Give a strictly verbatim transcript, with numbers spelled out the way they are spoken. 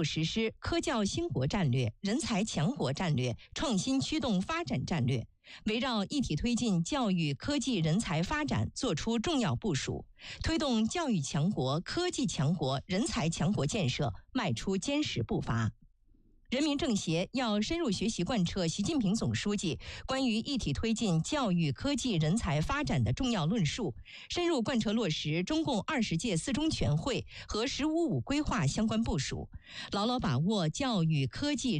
速实施科教兴国战略、人才强国战略、创新驱动发展战略，围绕一体推进教育科技人才发展作出重要部署，推动教育强国、科技强国、人才强国建设迈出坚实步伐。人民政协要深入学习贯彻习近平总书记关于一体推进教育科技人才发展的重要论述，深入贯彻落实中共二十届四中全会和“十五五”规划相关部署，牢牢把握教育科技